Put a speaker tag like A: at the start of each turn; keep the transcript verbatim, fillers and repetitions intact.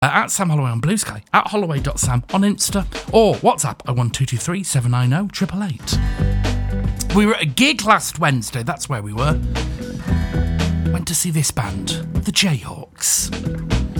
A: Uh, at Sam Holloway on Blue Sky, at holloway dot sam on Insta, or WhatsApp oh one two two three seven nine oh eight eight eight. We were at a gig last Wednesday, that's where we were. Went to see this band, the Jayhawks.